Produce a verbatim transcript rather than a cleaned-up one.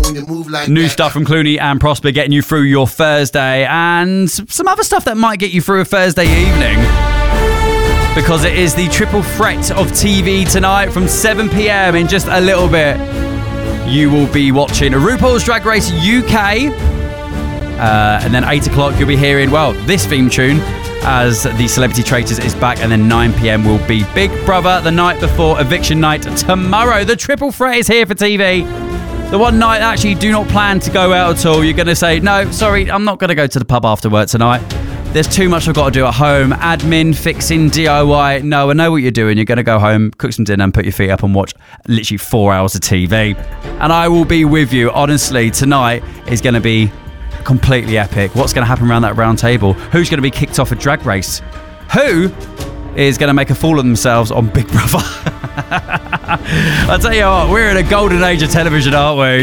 when you move like New that. stuff from Clooney and Prosper getting you through your Thursday, and some other stuff that might get you through a Thursday evening. Because it is the triple threat of T V tonight from seven p.m. in just a little bit. You will be watching RuPaul's Drag Race U K. Uh, and then eight o'clock you'll be hearing, well, this theme tune as the Celebrity Traitors is back. And then nine p.m. will be Big Brother the night before Eviction Night tomorrow. The triple threat is here for T V. The one night actually you do not plan to go out at all. You're going to say, no, sorry, I'm not going to go to the pub after work tonight. There's too much I've got to do at home. Admin, fixing, D I Y. No, I know what you're doing. You're going to go home, cook some dinner and put your feet up and watch literally four hours of T V. And I will be with you. Honestly, tonight is going to be completely epic. What's going to happen around that round table? Who's going to be kicked off a Drag Race? Who is going to make a fool of themselves on Big Brother? I'll tell you what, we're in a golden age of television, aren't we?